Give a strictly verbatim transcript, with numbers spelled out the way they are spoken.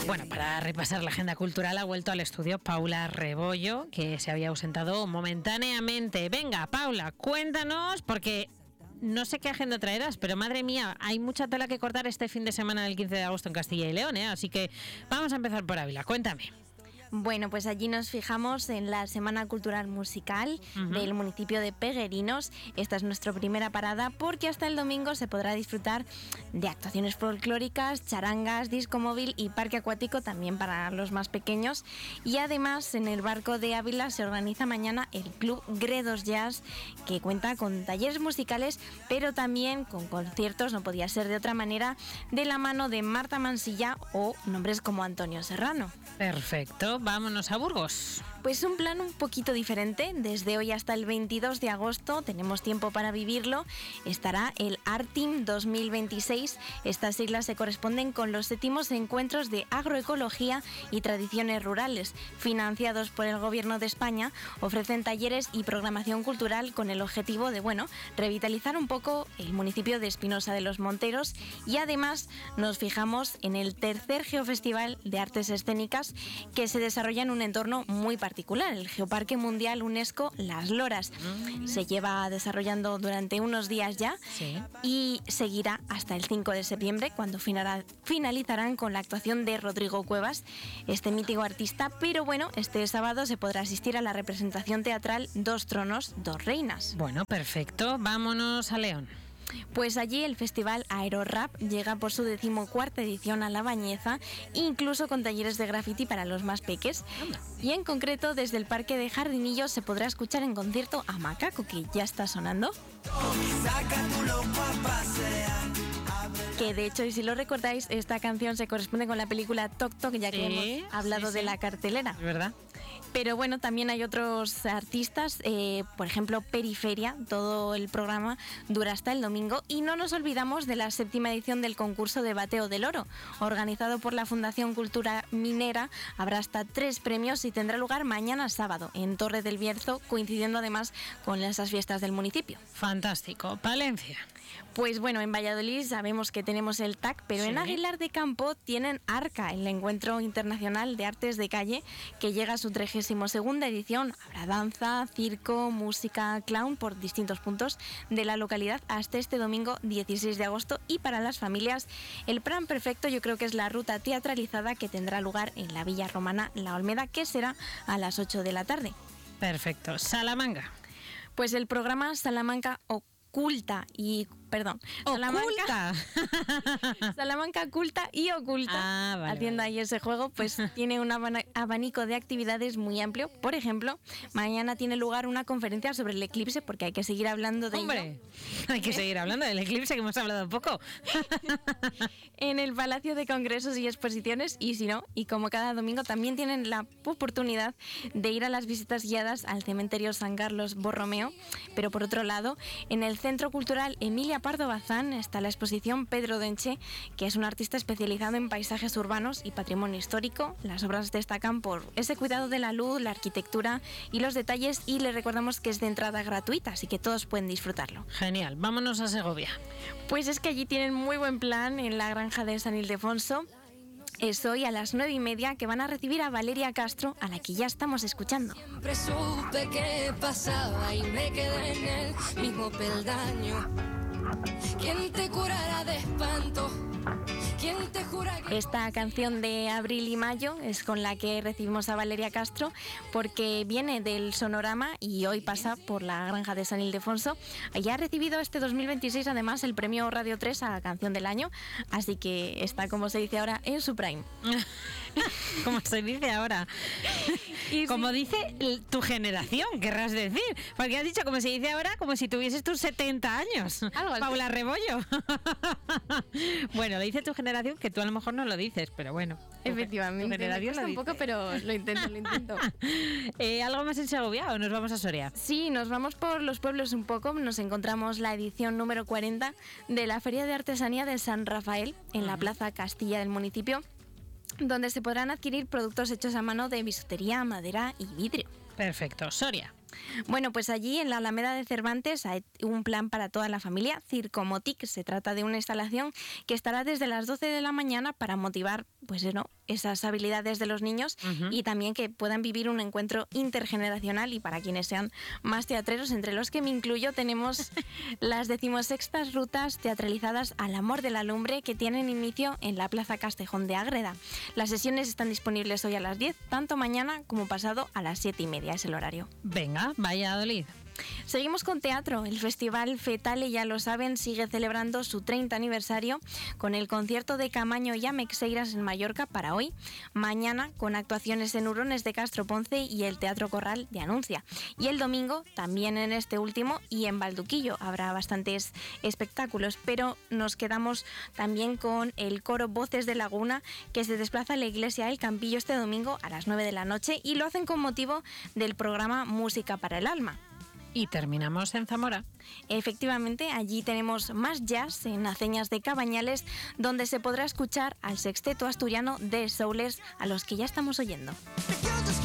Bueno, para repasar la agenda cultural ha vuelto al estudio Paula Rebollo, que se había ausentado momentáneamente. Venga, Paula, cuéntanos, porque no sé qué agenda traerás, pero madre mía, hay mucha tela que cortar este fin de semana del quince de agosto en Castilla y León, ¿eh? Así que vamos a empezar por Ávila, cuéntame. Bueno, pues allí nos fijamos en la Semana Cultural Musical uh-huh. del municipio de Peguerinos. Esta es nuestra primera parada porque hasta el domingo se podrá disfrutar de actuaciones folclóricas, charangas, disco móvil y parque acuático también para los más pequeños. Y además en el Barco de Ávila se organiza mañana el Club Gredos Jazz, que cuenta con talleres musicales pero también con conciertos, no podía ser de otra manera, de la mano de Marta Mansilla o nombres como Antonio Serrano. Perfecto, vámonos a Burgos. Pues un plan un poquito diferente. Desde hoy hasta el veintidós de agosto, tenemos tiempo para vivirlo, estará el Artim dos mil veintiséis. Estas siglas se corresponden con los séptimos encuentros de agroecología y tradiciones rurales, financiados por el Gobierno de España. Ofrecen talleres y programación cultural con el objetivo de, bueno, revitalizar un poco el municipio de Espinosa de los Monteros, y además nos fijamos en el tercer Geofestival de Artes Escénicas, que se desarrolla en un entorno muy particular, el Geoparque Mundial UNESCO Las Loras. Se lleva desarrollando durante unos días ya sí. y seguirá hasta el cinco de septiembre, cuando finalizarán con la actuación de Rodrigo Cuevas, este mítico artista. Pero bueno, este sábado se podrá asistir a la representación teatral Dos Tronos, Dos Reinas. Bueno, perfecto, vámonos a León. Pues allí el festival Aerorap llega por su decimocuarta edición a La Bañeza, incluso con talleres de graffiti para los más peques. Y en concreto, desde el Parque de Jardinillos se podrá escuchar en concierto a Macaco, que ya está sonando. Que de hecho, y si lo recordáis, esta canción se corresponde con la película Toc Toc, ya que sí, hemos hablado sí, sí. de la cartelera. Es verdad. Pero bueno, también hay otros artistas, eh, por ejemplo, Periferia. Todo el programa dura hasta el domingo. Y no nos olvidamos de la séptima edición del concurso de Bateo del Oro, organizado por la Fundación Cultura Minera. Habrá hasta tres premios y tendrá lugar mañana sábado en Torre del Bierzo, coincidiendo además con esas fiestas del municipio. Fantástico. Palencia. Pues bueno, en Valladolid sabemos que tenemos el T A C, pero sí. en Aguilar de Campo tienen ARCA, el Encuentro Internacional de Artes de Calle, que llega a su trigésima segunda edición. Habrá danza, circo, música, clown por distintos puntos de la localidad hasta este domingo dieciséis de agosto. Y para las familias, el plan perfecto yo creo que es la ruta teatralizada, que tendrá lugar en la Villa Romana La Olmeda, que será a las ocho de la tarde. Perfecto. Salamanca. Pues el programa Salamanca Oculta y perdón, Salamanca. Salamanca Culta y Oculta, ah, vale, haciendo vale. ahí ese juego, pues tiene un abanico de actividades muy amplio. Por ejemplo, mañana tiene lugar una conferencia sobre el eclipse, porque hay que seguir hablando de Hombre, ello. hay que seguir hablando del eclipse, que hemos hablado poco. En el Palacio de Congresos y Exposiciones, y si no, y como cada domingo, también tienen la oportunidad de ir a las visitas guiadas al cementerio San Carlos Borromeo. Pero por otro lado, en el Centro Cultural Emilia Pardo Bazán está la exposición Pedro Denche, que es un artista especializado en paisajes urbanos y patrimonio histórico. Las obras destacan por ese cuidado de la luz, la arquitectura y los detalles, y les recordamos que es de entrada gratuita, así que todos pueden disfrutarlo. Genial, vámonos a Segovia. Pues es que allí tienen muy buen plan en la granja de San Ildefonso. Es hoy a las nueve y media que van a recibir a Valeria Castro, a la que ya estamos escuchando. Siempre supe que pasaba y me quedé en el mismo peldaño. ¿Quién te curará de espanto? ¿Quién te jura que... Esta canción de Abril y Mayo es con la que recibimos a Valeria Castro, porque viene del Sonorama y hoy pasa por la granja de San Ildefonso. Ya ha recibido este dos mil veintiséis además el premio Radio tres a Canción del Año, así que está, como se dice ahora, en su prime. Como se dice ahora. Y como sí. dice tu generación, querrás decir, porque has dicho como se dice ahora, como si tuvieses tus setenta años. Algo Paula Rebollo. Bueno, lo dice tu generación, que tú a lo mejor no lo dices, pero bueno. Efectivamente, me cuesta un poco, pero lo intento, lo intento. eh, ¿Algo más en Segovia o nos vamos a Soria? Sí, nos vamos por los pueblos un poco. Nos encontramos la edición número cuarenta de la Feria de Artesanía de San Rafael en la Plaza Castilla del municipio, donde se podrán adquirir productos hechos a mano de bisutería, madera y vidrio. Perfecto. Soria. Bueno, pues allí en la Alameda de Cervantes hay un plan para toda la familia, Circomotic. Se trata de una instalación que estará desde las doce de la mañana para motivar, pues no, esas habilidades de los niños uh-huh. y también que puedan vivir un encuentro intergeneracional. Y para quienes sean más teatreros, entre los que me incluyo, tenemos las decimosextas rutas teatralizadas al amor de la lumbre que tienen inicio en la Plaza Castejón de Ágreda. Las sesiones están disponibles hoy a las diez, tanto mañana como pasado a las siete y media es el horario. Venga, Valladolid. Seguimos con teatro. El Festival Fetale, ya lo saben, sigue celebrando su treinta aniversario con el concierto de Camaño y Amexeiras en Mallorca para hoy. Mañana con actuaciones en Hurones de Castro Ponce y el Teatro Corral de Anuncia. Y el domingo también en este último y en Valduquillo habrá bastantes espectáculos, pero nos quedamos también con el coro Voces de Laguna, que se desplaza a la iglesia El Campillo este domingo a las nueve de la noche y lo hacen con motivo del programa Música para el Alma. Y terminamos en Zamora. Efectivamente, allí tenemos más jazz en Aceñas de Cabañales, donde se podrá escuchar al sexteto asturiano de Soulers, a los que ya estamos oyendo.